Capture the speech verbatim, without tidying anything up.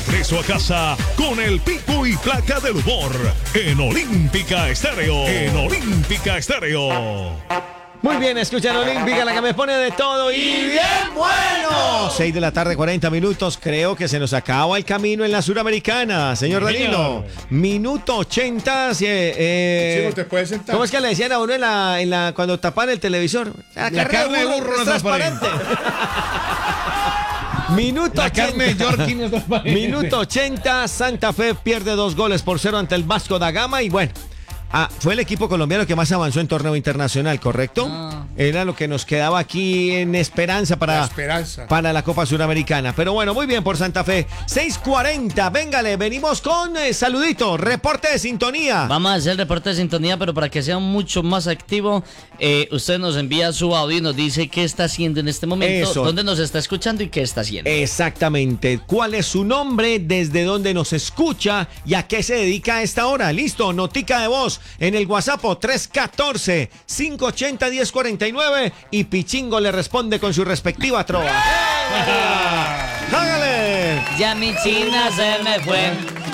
regreso a casa con el pico y placa del humor en Olímpica Estéreo. En Olímpica Estéreo. Muy bien, escuchan Olímpica, la que me pone de todo y bien bueno. seis de la tarde, cuarenta minutos. Creo que se nos acaba el camino en la Suramericana, señor Danilo. Minuto ochenta. Eh, eh, Chico, ¿te puedes sentar? ¿Cómo es que le decían a uno en la, en la cuando tapan el televisor? La, La carne de burro es no es transparente. Minuto La carne de Yorkie no es transparente. Minuto ochenta. Santa Fe pierde dos goles por cero ante el Vasco da Gama y bueno. Ah, fue el equipo colombiano que más avanzó en torneo internacional, ¿correcto? Ah. Era lo que nos quedaba aquí en esperanza para La esperanza. para la Copa Suramericana. Pero bueno, muy bien por Santa Fe. seis cuarenta, véngale, venimos con eh, saludito, reporte de sintonía. Vamos a hacer el reporte de sintonía, pero para que sea mucho más activo, eh, usted nos envía su audio y nos dice qué está haciendo en este momento, Eso. dónde nos está escuchando y qué está haciendo. Exactamente. ¿Cuál es su nombre? ¿Desde dónde nos escucha? ¿Y a qué se dedica a esta hora? Listo, notica de voz en el WhatsApp tres uno cuatro, cinco ocho cero, uno cero cuatro nueve y Pichingo le responde con su respectiva trova. ¡Hágale! Ya mi china se me fue.